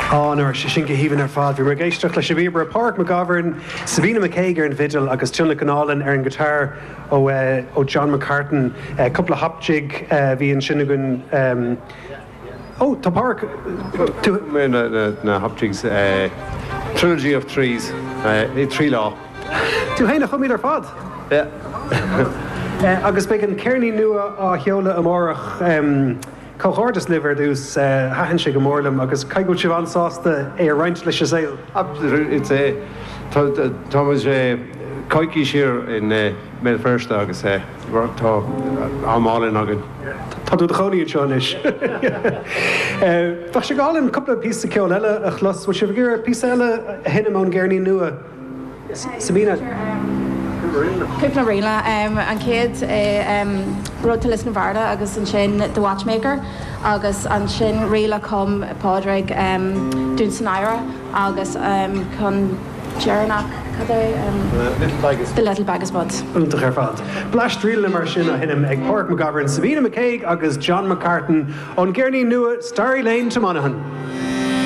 Ánar sin go híhann ar fád, bhí mar géisteach leis bhíbre Park McGovern, Sabina McCaig ar an fiddle agus Tiona Canálin ar an guitar ó John McCartan, couple of hopjig bhí an sinnagun tá Park na hopjigs Trilogy of Trees trí lá. Tú héna chumíad ar fád? Agus be an ceirní nua á cheola amórach Cóchordas liver dús hahan sé go mórlam agus caiigú si bhain sásta é roiint leis sé. It's Thomas Coici siar in mé first agus tá amálinn agad. Tá dú choíú seánis. Tá sé gáilinn coppla pí ceol eile a chlas bhil si bhgur pí eile a hinine món ggéirní nua. Sabina. Cúpla riile an céad Rotalis Navarda agus an sin The Watchmaker agus an sin riile com pádraig dún san Ira agus chun Jearnach The Little Bagus Buds. Úntaach ar fad. Blast riile mar sin a hinnim ag Park McGovern, Sabina McCaig agus John McCartan an ggéirní nua Starry Lane to Monaghan.